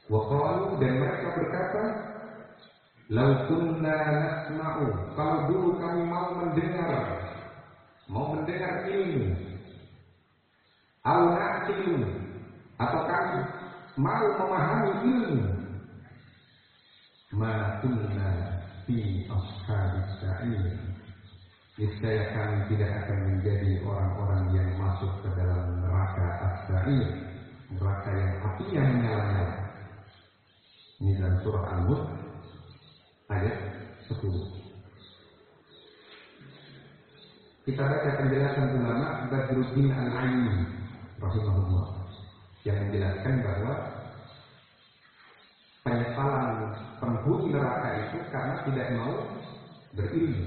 Wa qalu, dan mereka berkata, "Lau kunna nasma'u," kalau dulu kami mau mendengar ilmu, au naqilu, atau kami mau memahami ilmu, ma kunna fi ashabis sa'ir, niscaya kami tidak akan menjadi orang-orang yang masuk ke dalam neraka as-sa'ir, neraka yang apinya menyala-nyala. Ini dalam surah Al-Mulk ayat 10. Kita baca penjelasan ulama Badruddin Al-Aini rahimahullah yang menjelaskan bahwa penyesalan penghuni neraka itu karena tidak mau berilmu.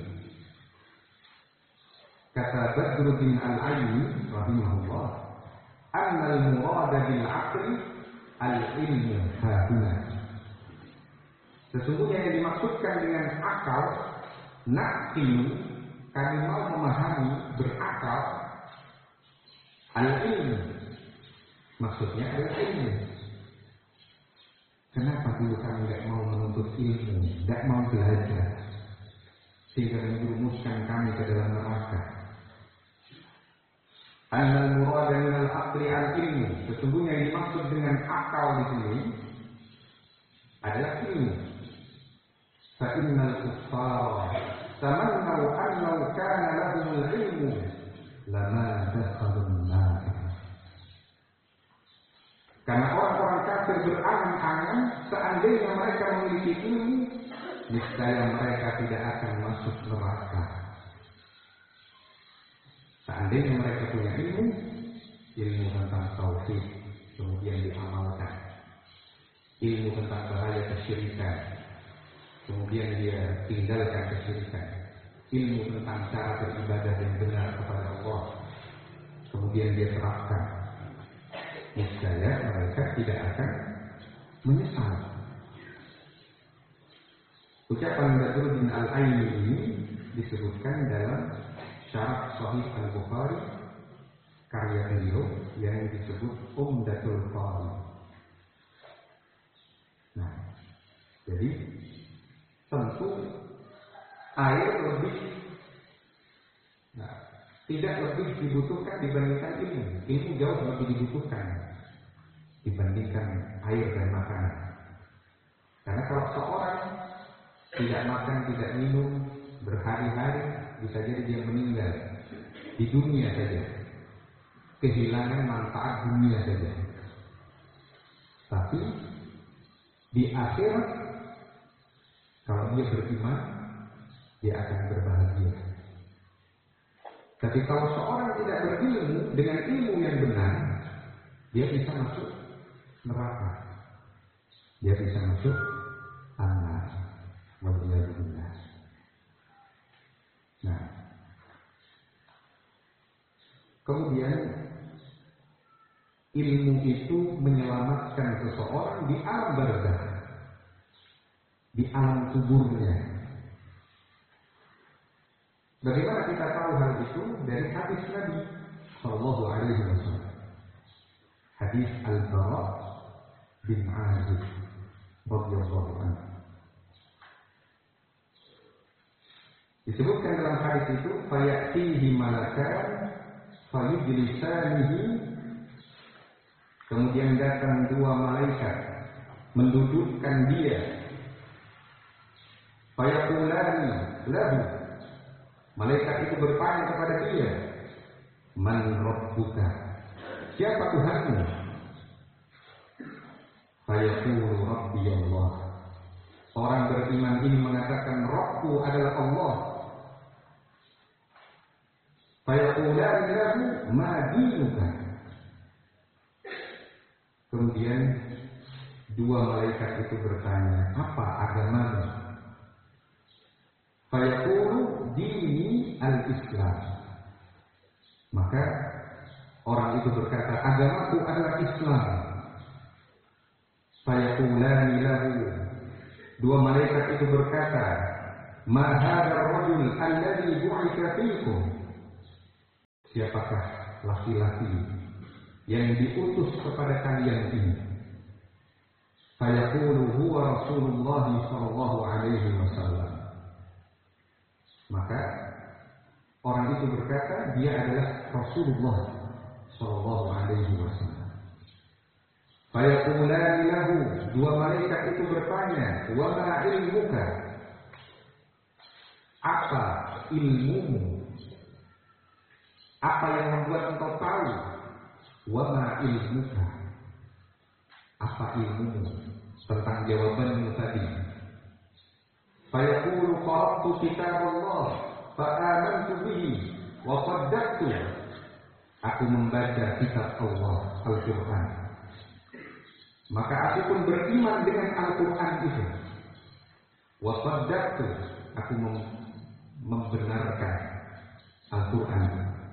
Kata Badruddin Al-Aini rahimahullah, "Annal murada bil 'aqli al-ilmu hahuna." Sesungguhnya yang dimaksudkan dengan akal, naqil, kami mau memahami, berakal, al-ilmu, maksudnya al-ilmu. Kenapa dulu kami tidak mau menuntut ilmu, tidak mau belajar, sehingga menjerumuskan kami ke dalam neraka? Annal murada minal aqli al-ilmu, sesungguhnya yang dimaksud dengan akal di sini adalah ilmu. Fa innal kuffara tamannau annahu kana lahumul ilmu lama dakhalun nar. Karena orang-orang kafir berangan-angan seandainya mereka memiliki ilmu, niscaya mereka tidak akan masuk neraka. Seandainya mereka punya ilmu tentang tauhid, kemudian diamalkan, ilmu tentang bahaya kesyirikan, kemudian dia tinggalkan kesyirikan, ilmu tentang cara beribadah yang benar kepada Allah, kemudian dia terapkan, niscaya mereka tidak akan menyesal. Ucapan Badruddin Al-Aini ini disebutkan dalam Syarah Sahih Al-Bukhari karya beliau yang disebut Umdatul Qari. Nah, jadi tentu air tidak lebih dibutuhkan dibandingkan ilmu. Ilmu jauh lebih dibutuhkan dibandingkan air dan makanan. Karena kalau seorang tidak makan, tidak minum berhari-hari, bisa jadi dia meninggal di dunia saja, kehilangan manfaat dunia saja. Tapi di akhirat, kalau dia beriman, dia akan berbahagia. Tapi kalau seorang tidak berilmu dengan ilmu yang benar, dia bisa masuk neraka, dia bisa masuk an-nar. Waliyahulillah. Nah, kemudian ilmu itu menyelamatkan seseorang di alam barzakh, di alam kuburnya. Bagaimana kita tahu hal itu? Dari hadis Nabi Sallallahu Alaihi Wasallam, hadis Al-Bara bin Azib radhiyallahu anhu. Disebutkan dalam hadis itu, fayatihi malakan fayujlisanihi, kemudian datang dua malaikat mendudukkan dia, fayaqulani lahu, malaikat itu bertanya kepada dia, man rabbuka, siapa Tuhanmu? Fayaqulu rabbi Allah, orang beriman ini mengatakan Rabbku adalah Allah. Fayaqulani lahu ma dinuka, kemudian dua malaikat itu bertanya, apa agamamu? Fayaqulu dini al-Islam, maka orang itu berkata, agamaku adalah Islam. Fayaqulani lahu, dua malaikat itu berkata, ma hadzal rajul alladhi bu'itha fiikum, siapakah laki-laki yang diutus kepada kalian ini? fayaqulu huwa Rasulullah sallallahu alaihi wasallam. Maka orang itu berkata dia adalah Rasulullah sallallahu alaihi wasallam. Fayaqulani lahu, dua malaikat itu bertanya, wa ma ilmuka? Apa ilmumu? Apa yang membuat engkau tahu? Wa ma ilmuka? Apa ilmumu tentang jawabanmu tadi? Fayaqulu qara'tu kitab Allah fa amantu bihi wa saddaqtu. Aku membaca kitab Allah, Al-Qur'an. Maka aku pun beriman dengan Al-Qur'an itu. Wa saddaqtu, aku membenarkan Al-Qur'an.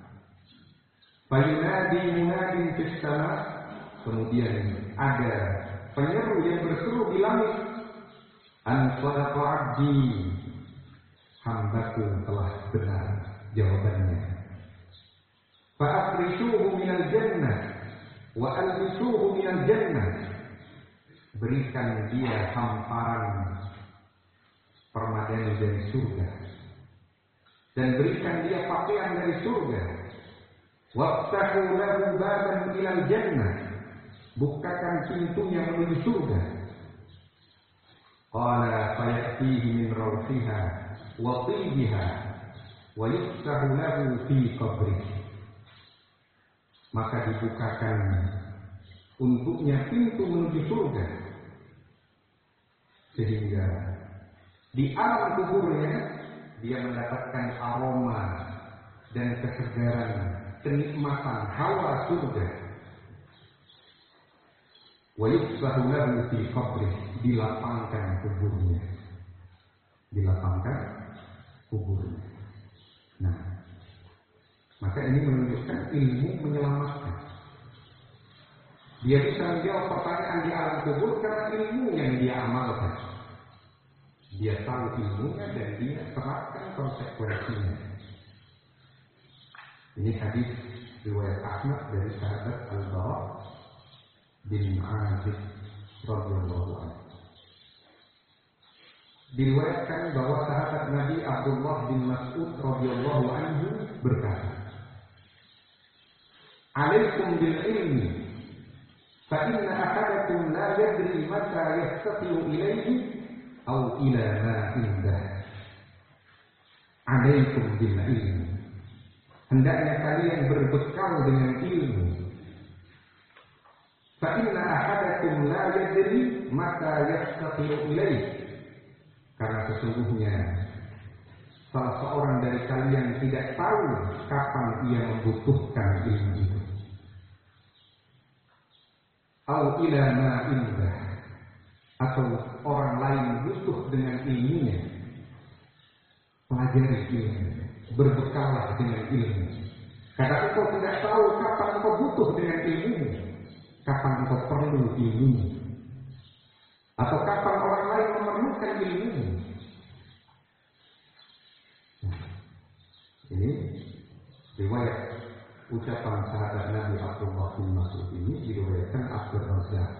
Fayunadi munadin fis sama', kemudian ada penyeru yang berseru di langit, an sadaqa 'abdi, hambaku telah benar jawabannya. Fa afrishuhu minal jannah wa albisuhu minal jannah, berikan dia hamparan permadani dari surga dan berikan dia pakaian dari surga. Waftahu lahu baban ilal jannah, bukakan pintunya menuju surga. Qala fayatihi min rawfiha wa tibiha wa yuftahu lahu fi qabrihi, maka dibukakan untuknya pintu menuju surga, sehingga di alam kuburnya dia mendapatkan aroma dan kesegaran, kenikmatan hawa surga. Wa yuftahu lahu fi qabrihi, dilapangkan kuburnya, dilapangkan kuburnya. Nah, maka ini menunjukkan ilmu menyelamatkan. Dia bisa menjawab pertanyaan di alam kubur karena ilmu yang dia amalkan. Dia tahu ilmunya dan dia terapkan konsekuensinya. Ini hadis riwayat Ahmad dari sahabat Al-Bara bin Azib radhiyallahu anhu. Diriwayatkan bahwa sahabat Nabi Abdullah bin Mas'ud radhiyallahu anhu berkata, "Alaikum bil ilmi, fa inna ahadakum la yadri mata yastati'u ilayhi aw ila ma indah." Alaikum bil ilmi, hendaknya kalian berbekal dengan ilmu. Fa inna ahadakum la yadri mata yastati'u ilayhi, karena sesungguhnya salah seorang dari kalian tidak tahu kapan ia membutuhkan ilmu itu. Au ila ma indah, atau orang lain butuh dengan ilmunya. Pelajari ilmu, berbekallah dengan ilmu. Karena engkau tidak tahu kapan engkau butuh dengan ilmu, kapan engkau perlu ilmu, atau kapan orang lain memerlukan ilmu. Ini riwayat ucapan sahabat Nabi Abdullah bin Mas'ud ini diriwayatkan Abdul Razak.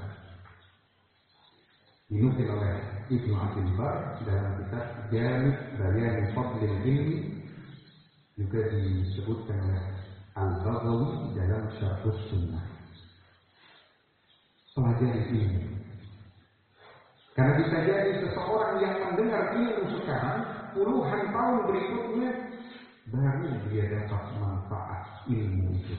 Dinukil oleh Ibnu Abdul Bar dalam kitab Jami' Bayan Fadlil Ilmi, juga disebutkan oleh Al-Baghawi dalam Syarh Sunnah. Pelajari ilmu. Karena bisa jadi seseorang yang mendengar ilmu sekarang, puluhan tahun berikutnya baru dia dapat manfaat ilmu itu.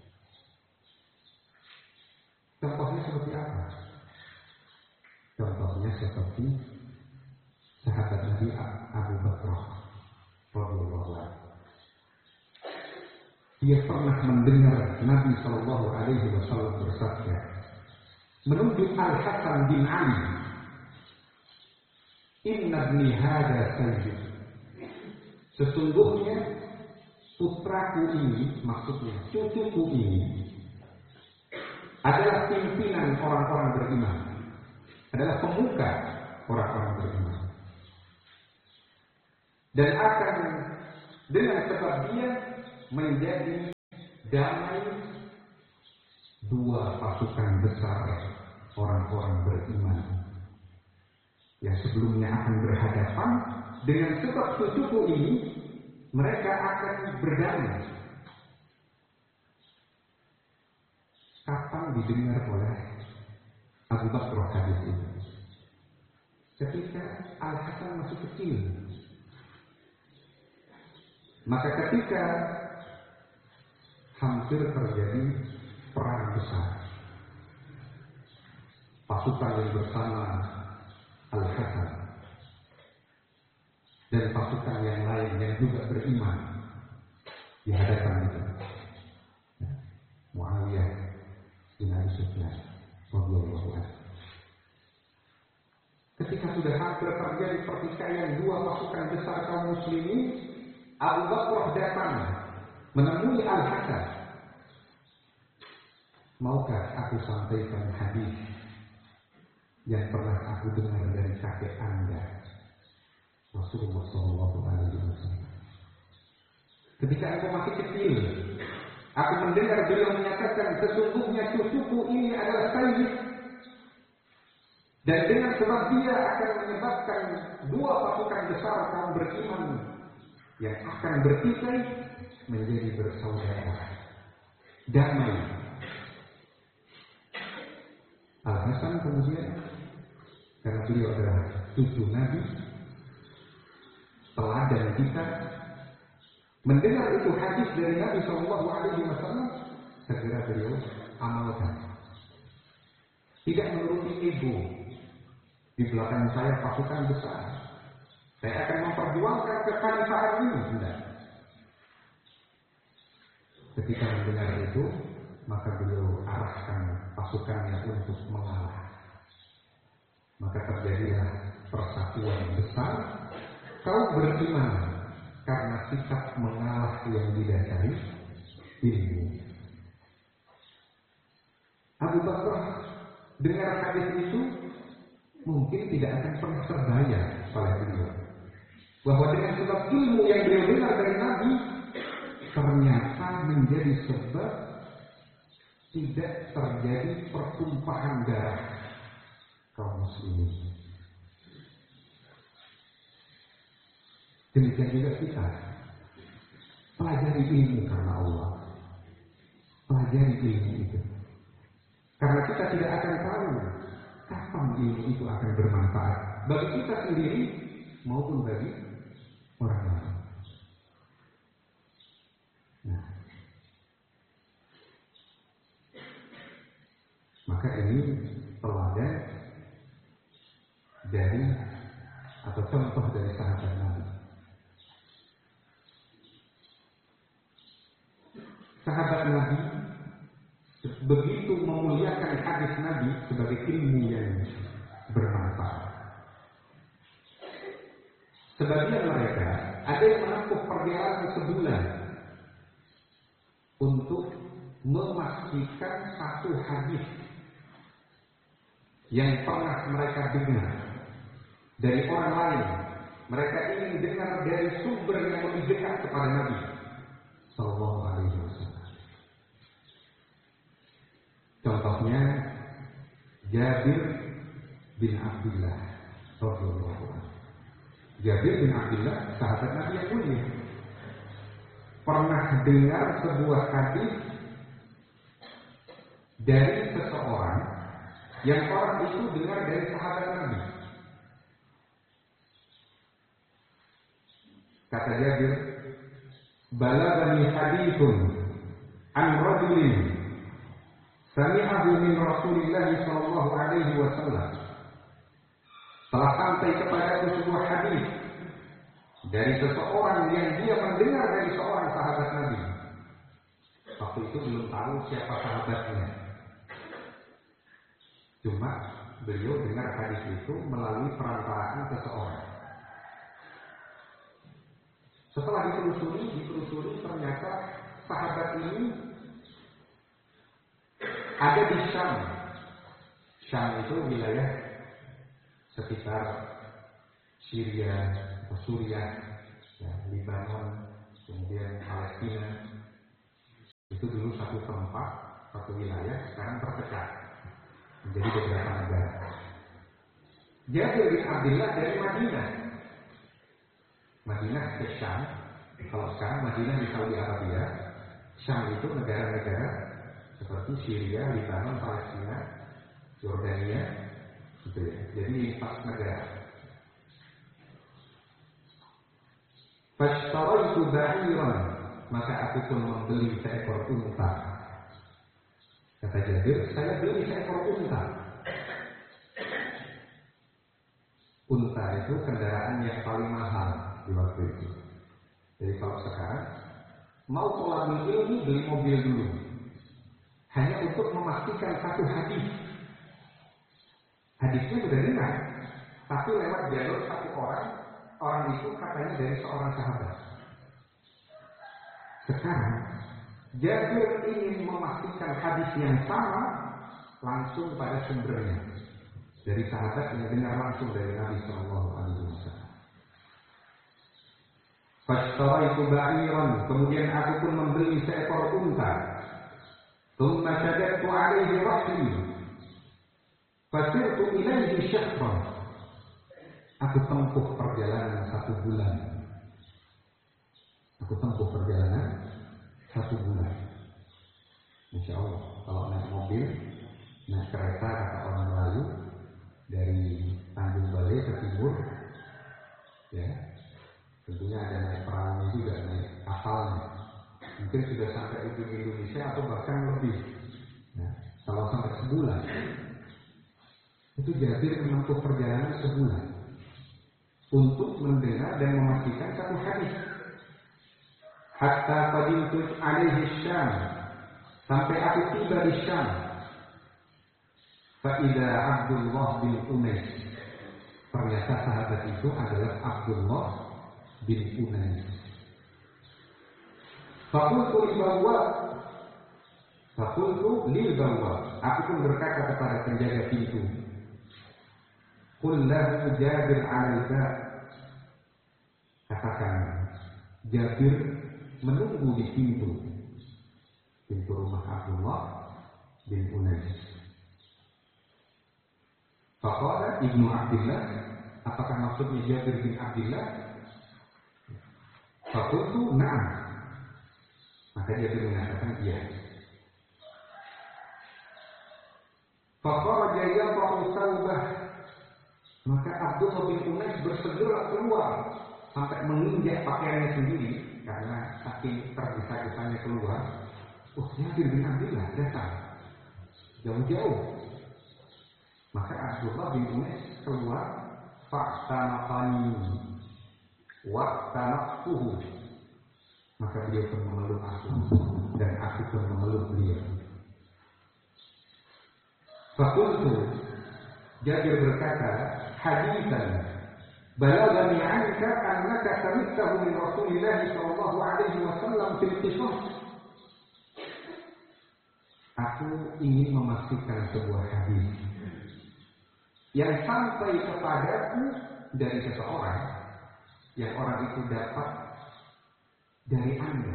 Contohnya seperti apa? Contohnya seperti sahabat Nabi Abu Bakar radhiyallahu anhu. Dia pernah mendengar Nabi sallallahu alaihi wasallam bersabda, menunjuk Al-Hasan bin Ali, "Inna ibni hada sayyid." Sesungguhnya putraku ini, maksudnya cucuku ini, adalah pimpinan orang-orang beriman, adalah pemuka orang-orang beriman, dan akan dengan sebab dia menjadi damai dua pasukan besar orang-orang beriman yang sebelumnya akan berhadapan. Dengan sebab cucuku ini mereka akan berdamai. Kapan didengar oleh Abu Bakar hadis itu? Ketika Al-Hasan masih kecil. Maka ketika hampir terjadi perang besar, pasukan yang bersama Al-Hasan dan pasukan yang lain yang juga beriman di hadapan itu, Muawiyah bin Abi Sufyan radhiyallahu anhu. Ketika sudah hampir terjadi pertikaian dua pasukan besar kaum muslimin, Abu Bakar datang menemui Al-Hasan. Maukah aku sampaikan hadis yang pernah aku dengar dari kakek Anda, Rasulullah SAW. Ketika aku masih kecil, aku mendengar beliau menyatakan, sesungguhnya cucuku ini adalah sayyid, dan dengan sebab dia akan menyebabkan dua pasukan besar kaum beriman yang akan bertikai menjadi bersaudara, damai. Al-Hasan kemudian, karena beliau adalah cucu Nabi, teladan kita, mendengar itu hadis dari Nabi SAW, segera beliau amalkan. Tidak menuruti ego. Di belakang saya pasukan besar, saya akan memperjuangkan kekhalifahan ini. Tidak. Ketika mendengar itu, maka beliau arahkan pasukannya untuk mengalah. Maka terjadilah persatuan besar kaum beriman karena sikap mengalah yang didasari ilmu. Abu Bakar dengar hadis itu mungkin tidak akan pernah terbayang oleh beliau bahwa dengan sebab ilmu yang beliau dengar dari Nabi ternyata menjadi sebab tidak terjadi pertumpahan darah kaum muslimin. Demikian juga kita pelajari ilmu karena Allah. Pelajari ilmu itu karena kita tidak akan tahu kapan ilmu itu akan bermanfaat bagi kita sendiri maupun bagi orang lain. Nah, maka ini teladan dari atau contoh dari sahabat Nabi. Sahabat Nabi begitu memuliakan hadis Nabi sebagai ilmu yang bermanfaat. Sebagian mereka ada yang menempuh perjalanan sebulan untuk memastikan satu hadis yang pernah mereka dengar dari orang lain. Mereka ingin dengar dari sumber yang lebih dekat kepada Nabi Sallallahu Alaihi Wasallam. Contohnya Jabir bin Abdullah radhiyallahu anhu. Jabir bin Abdullah sahabat Nabi yang mulia pernah dengar sebuah hadis dari seseorang yang orang itu dengar dari sahabat Nabi. Kata Jabir, balagani hadithun an rajulin sami'ahu min Rasulillah sallallahu alaihi wasallam. Telah sampai kepadaku sebuah hadis dari seseorang yang dia mendengar dari seorang sahabat Nabi. Waktu itu belum tahu siapa sahabatnya. Cuma beliau dengar hadis itu melalui perantaraan seseorang. Setelah ditelusuri ternyata sahabat ini ada di Syam. Syam itu wilayah sekitar Syria atau Suriah, ya, Lebanon, kemudian Palestina. Itu dulu satu tempat, satu wilayah, sekarang terpecah menjadi beberapa negara. Jabir bin Abdullah dari Madinah. Madinah ke Syam. Kalau sekarang Madinah di Saudi Arabia, Syam itu negara-negara seperti Syria, Lebanon, Palestina, Jordania, gitu ya. Jadi 4 negara. Fashtaraitu ba'iran, maka aku pun membeli seekor unta. Kata Jabir, saya beli seekor unta. Unta itu kendaraan yang paling mahal di waktu itu. Jadi kalau sekarang mau tolak ilmu beli mobil dulu, hanya untuk memastikan satu hadis. Hadisnya sudah dengar, tapi lewat jalur satu orang itu katanya dari seorang sahabat. Sekarang Jabir ingin memastikan hadis yang sama langsung pada sumbernya. Dari sahabat yang dengar langsung dari Nabi Sallallahu Alaihi Wasallam. Fashtaraitu ba'iran, kemudian aku pun membeli seekor unta. Thumma shaddadtu alaihi rahli, fasirtu ilaihi syahran. Aku tempuh perjalanan 1 bulan. Aku tempuh perjalanan 1 bulan. Insya Allah, kalau naik mobil, naik kereta kata orang Melayu, dari Tanjung Balai ke timur, ya, tentunya ada naik perahunya juga, naik kapalnya. Mungkin sudah sampai ujung Indonesia atau bahkan lebih. Nah, kalau sampai sebulan, itu Jabir menempuh perjalanan sebulan untuk mendengar dan memastikan satu hadis. Hatta qadimtu alaihi Syam, sampai aku tiba di Syam. Fa'idha Abdullah bin Unais, ternyata sahabat itu adalah Abdullah bin Unais. Fakultu lil bawwab, aku pun berkata kepada penjaga pintu, qul lahu Jabir 'alal bab, katakan Jabir menunggu di pintu rumah Abdullah bin Unais. Faqala Ibnu Abdillah, apakah maksudnya Jabir bin Abdillah? Faqultu na'am, maka Jabir mengatakan iya. Faqala yadha'u thawbah, maka Abdullah bin Unais bersegera keluar sampai menginjak pakaiannya sendiri karena saking tergesa-gesanya keluar. Jabir bin Abdillah datang jauh-jauh. Maka Abdullah bin Unais keluar, fa'tanaqani wa'tanaqtuhu, maka beliau pun memeluk aku dan aku pun memeluk beliau. Faqultu, Jabir berkata, haditsan balagani 'anka annaka sami'tahu min Rasulillah sallallahu alaihi wasallam fil qisas. Aku ingin memastikan sebuah hadis yang sampai kepadaku dari seseorang yang orang itu dapat dari Anda.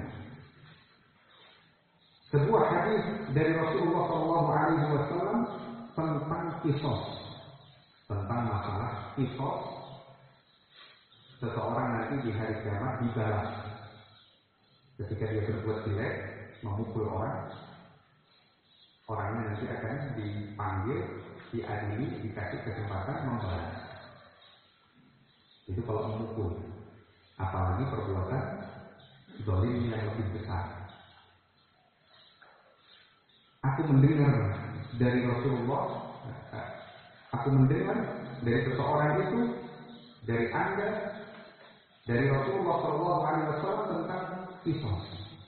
Sebuah hadis dari Rasulullah SAW tentang kisos, tentang masalah kisos. Seseorang nanti di hari kiamat dibalas ketika dia berbuat jelek, memukul orangnya nanti akan dipanggil, diadili, dikasih kesempatan membalas. Itu kalau memukul, apalagi perbuatan zalim yang lebih besar. Aku mendengar dari Rasulullah, aku mendengar dari seseorang itu, dari Anda, dari Rasulullah SAW tentang kisos.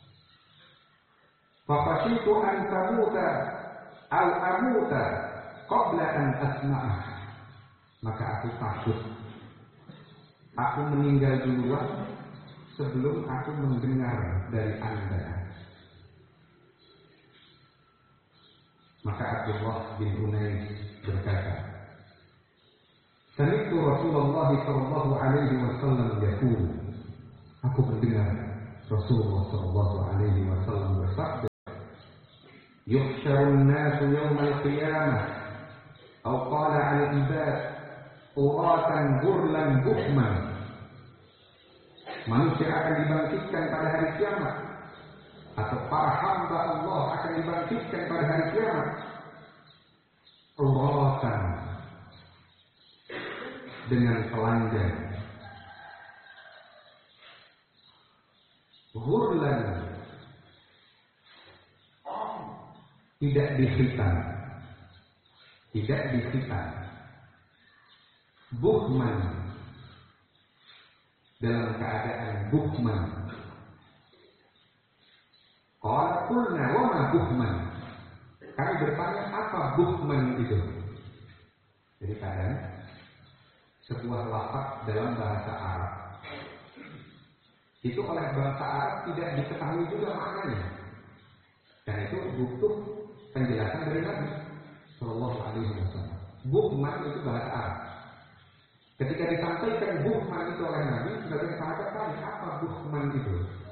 Faqashitu an tamuta al amuta qabla an asma'ah, maka aku takut aku meninggal duluan sebelum aku mendengar dari Anda. Maka Abdullah bin Unais berkata, Sami'tu Rasulullah sallallahu alaihi wasallam yaqul, aku mendengar Rasulullah sallallahu alaihi wasallam bersabda, yuhsyarun nasu yawmal qiyamah, atau qala al-ibad uratan ghurlan buhman. Manusia akan dibangkitkan pada hari kiamat, atau para hamba Allah akan dibangkitkan pada hari kiamat uratan, dengan telanjang, ghurlan, tidak dihitan, buhman, dalam keadaan buhman. Qala qulna wa ma buhman. Kami bertanya, apa buhman itu? Jadi kadang sebuah lafaz dalam bahasa Arab itu oleh bahasa Arab tidak diketahui juga maknanya, dan itu butuh penjelasan dari Nabi Sallallahu Alaihi Wasallam. Buhman itu bahasa Arab. Ketika disampaikan buhman itu oleh Nabi, sebagian sahabat tanya, apa buhman itu?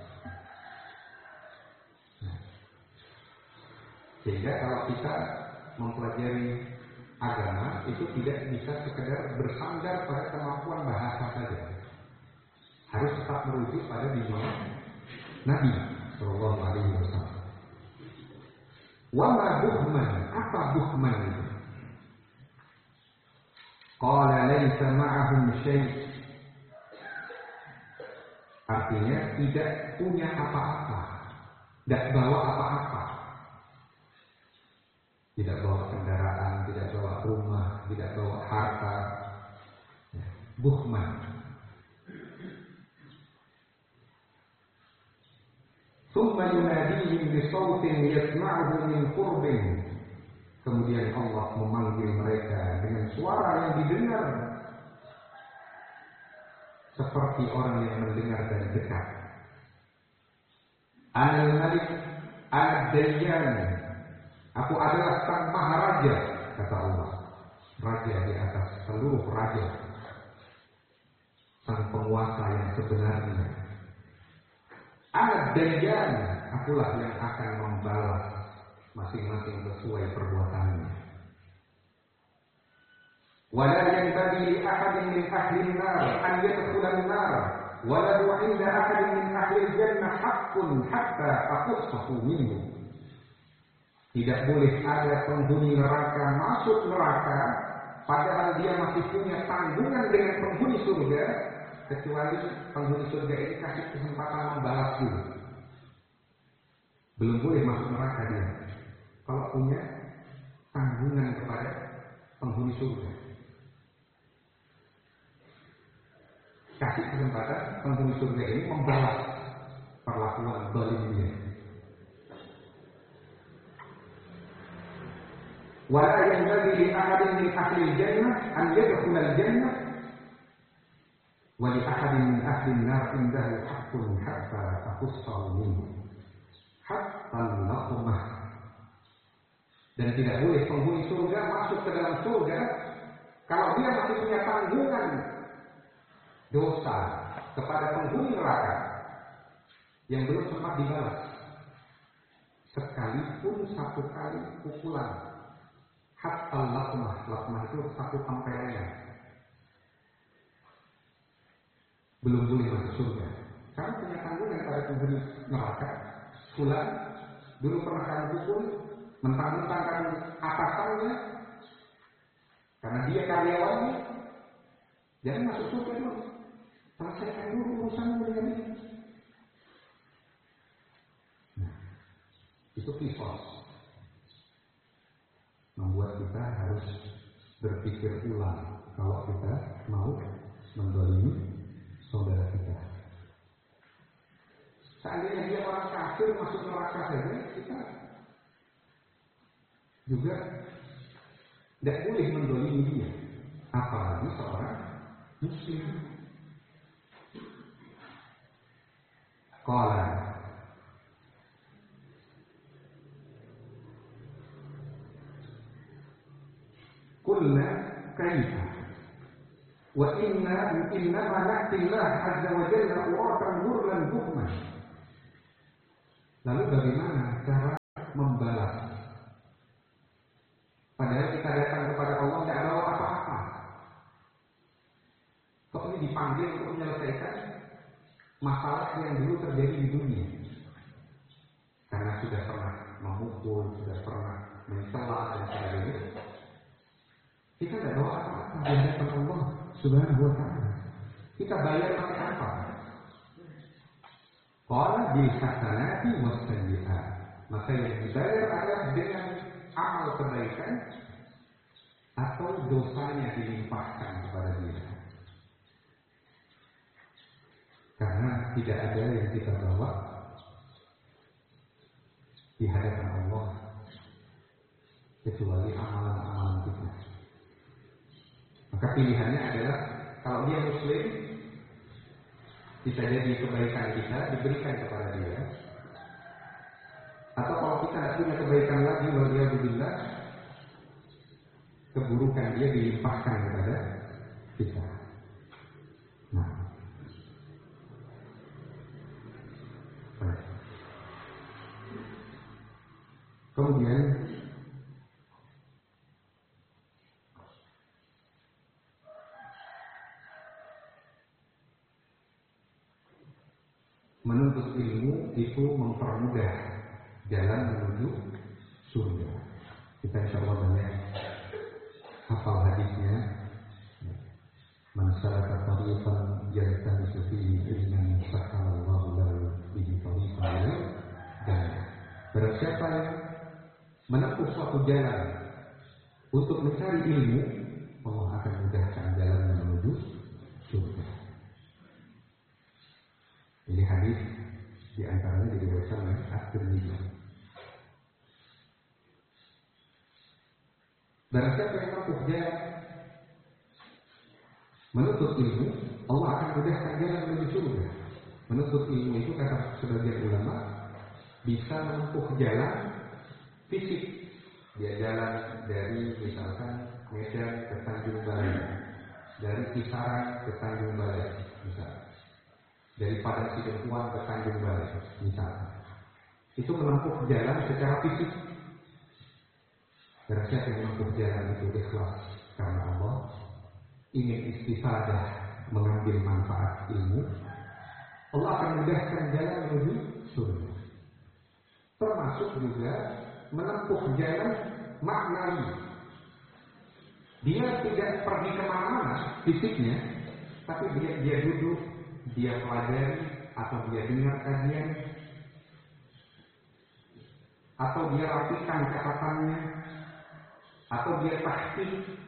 Sehingga kalau kita mempelajari agama itu tidak bisa sekedar bersandar pada kemampuan bahasa saja, harus tetap merujuk pada bimbingan Nabi Sallallahu Alaihi Wasallam. Wa ma buhman, apa buhman itu? Qala laisa ma'ahum syai', artinya tidak punya apa-apa, tidak bawa apa-apa, tidak bawa kendaraan, tidak bawa rumah, tidak bawa harta. Buhman. Tsumma yunadihim bi shautin yasma'uhu min qurbin. Kemudian Allah memanggil mereka dengan suara yang didengar seperti orang yang mendengar dari dekat. Anal Malik Ad-Dayyan, aku adalah sang maharaja, kata Allah, raja di atas seluruh raja, sang penguasa yang sebenarnya. Ad-Dayyan, akulah yang akan membalas masing-masing sesuai perbuatannya. Wala yanbaghi li ahadin min ahli an-nar an yadkhula an-nar, wa la 'inda ahadin min ahli al-jannah haqqun hatta aqussahu minhu. Tidak boleh ada penghuni neraka masuk neraka padahal dia masih punya tanggungan dengan penghuni surga, kecuali penghuni surga ini kasih kesempatan membalas dulu. Belum boleh masuk neraka dia kalau punya tanggungan kepada penghuni surga. Kasih kesempatan penghuni surga ini membalas perlakuan zalim dia. Wala yanbaghi li ahadin min ahli al-jannah an yadkhula al-jannah wa li ahadin min ahli an-nar indahu haqqun hatta aqussahu minhu hatta al-laqmah. Dan tidak boleh penghuni surga masuk ke dalam surga kalau dia masih punya tanggungan dosa kepada penghuni neraka yang belum sempat dibalas, sekalipun satu kali pukulan. Hatta al-laqmah, laqmah itu satu tempelengan, belum boleh masuk surga. Kamu punya tanggungan pada penghuni neraka. Fulan dulu pernah kamu pukul, mentang-mentang kamu atasannya, karena dia karyawannya, jangan masuk surga dulu. Selesaikan dulu urusanmu dengan dia. Nah, itu kisos. Membuat kita harus berpikir ulang kalau kita mau mendolimi saudara kita. Seandainya dia orang kafir masuk neraka saja, kita juga tidak boleh mendolimi dia, apalagi seorang muslim. Qala qulna kaifa wa innama na'ti Allah azza wa jalla uratan ghurlan buhman. Lalu bagaimana cara membalas? Padahal kita datang kepada Allah tidak bawa apa-apa. dipanggil untuk menyelesaikan masalah yang dulu terjadi di dunia. Karena sudah pernah memukul, sudah pernah mencela dan sebagainya. Kita tidak bawa apa-apa di hadapan Allah Subhanahu wa Ta'ala. Kita bayar pakai apa? Qala bil hasanati was sayyi'at. Maka yang dibayar adalah dengan amal kebaikan atau dosanya dilimpahkan kepada dia. Karena tidak ada yang kita bawa di hadapan Allah kecuali amalan-amalan kita. Maka pilihannya adalah kalau dia muslim, bisa jadi kebaikan kita diberikan kepada dia. Atau kalau kita tidak punya kebaikan lagi, waliyadzubillah, keburukan dia dilimpahkan kepada kita. Nah, kemudian menuntut ilmu itu mempermudah jalan menuju surga. Kita insyaallah banyak hafal hadisnya. Man salaka tariqan yaltamisu fihi ilman sahhalallahu lahu bihi tariqan ila jannah. Barang siapa yang menempuh suatu jalan untuk mencari ilmu, Allah akan mudahkan jalan menuju surga. Ini hadis di antaranya diriwayatkan oleh At-Tirmidzi. Barang siapa yang menempuh jalan menuntut ilmu, Allah akan mudahkan jalan menuju surga. Menuntut ilmu itu kata sebagian ulama bisa menempuh jalan fisik. Dia jalan dari misalkan Medan ke Tanjung Balai, dari Kisaran ke Tanjung Balai, misalnya. Dari Padang Sidempuan ke Tanjung Balai, misalnya. Itu menempuh jalan secara fisik. Karena siapa yang menempuh jalan itu ikhlas karena Allah, ingin istifadah, mengambil manfaat ilmu, Allah akan mudahkan jalan menuju surga. Termasuk juga menempuh jalan maknawi. Dia tidak pergi kemana-mana fisiknya, tapi dia duduk, dia pelajari, atau dia dengar kajian, atau dia rapikan catatannya, atau dia tahqiq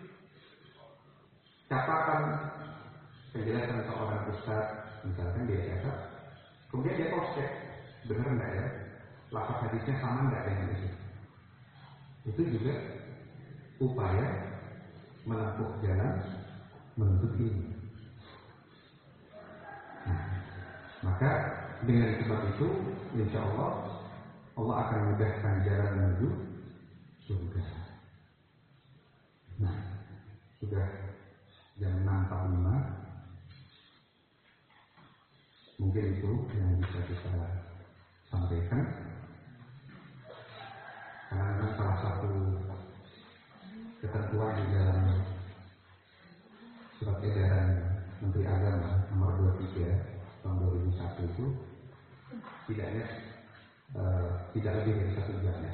catatan penjelasan seorang ustaz, misalkan dia catat, kemudian dia cross check, benar enggak ya? Lafaz hadisnya sama enggak dengan itu? Itu juga upaya menempuh jalan menuntut ilmu. Nah, maka dengan sebab itu, insya Allah akan mudahkan jalan menuju surga. Nah, sudah jam 6.45. Mungkin itu yang bisa kita sampaikan. Karena memang salah satu ketentuan di dalam surat edaran Menteri Agama nomor 23 tahun 2001 itu tidak lebih dari 1 jam ya.